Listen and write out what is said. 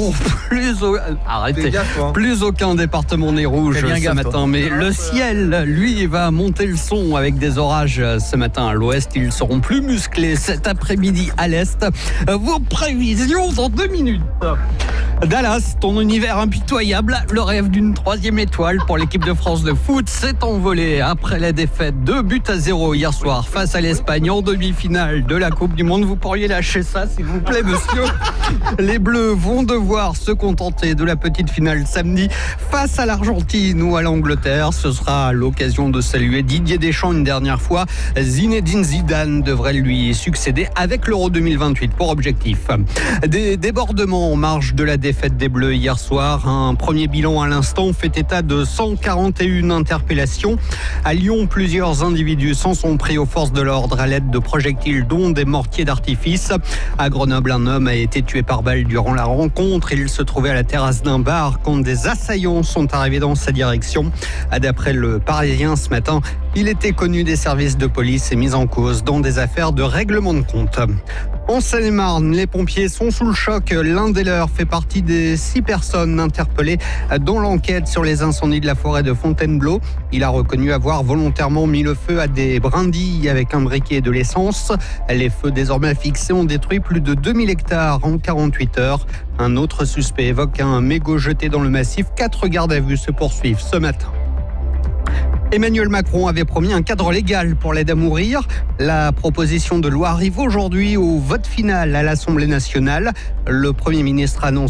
toujours plus aucun département n'est rouge ce matin. Mais le ciel, lui, va monter le son avec des orages ce matin à l'ouest. Ils seront plus musclés cet après-midi à l'est. Vos prévisions dans 2 minutes. Dallas, ton univers impitoyable, le rêve d'une 3e étoile pour l'équipe de France de foot s'est envolé après la défaite 2-0 hier soir face à l'Espagne en demi-finale de la Coupe du Monde. Vous pourriez lâcher ça, s'il vous plaît, monsieur. Les Bleus vont devoir se contenter de la petite finale samedi face à l'Argentine ou à l'Angleterre. Ce sera l'occasion de saluer Didier Deschamps une dernière fois. Zinedine Zidane devrait lui succéder avec l'Euro 2028 pour objectif. Des débordements en marge de la défaite des Bleus hier soir. Un premier bilan à l'instant fait état de 141 interpellations. À Lyon, plusieurs individus s'en sont pris aux forces de l'ordre à l'aide de projectiles, dont des mortiers d'artifice. À Grenoble, un homme a été tué par balle durant la rencontre. Il se trouvait à la terrasse d'un bar quand des assaillants sont arrivés dans sa direction. D'après le Parisien ce matin, il était connu des services de police et mis en cause dans des affaires de règlement de compte. En Seine-et-Marne, les pompiers sont sous le choc. L'un des leurs fait partie des 6 personnes interpellées dans l'enquête sur les incendies de la forêt de Fontainebleau. Il a reconnu avoir volontairement mis le feu à des brindilles avec un briquet et de l'essence. Les feux désormais fixés ont détruit plus de 2000 hectares en 48 heures. Un autre suspect évoque un mégot jeté dans le massif. 4 gardes à vue se poursuivent ce matin. Emmanuel Macron avait promis un cadre légal pour l'aide à mourir. La proposition de loi arrive aujourd'hui au vote final à l'Assemblée nationale. Le Premier ministre annonce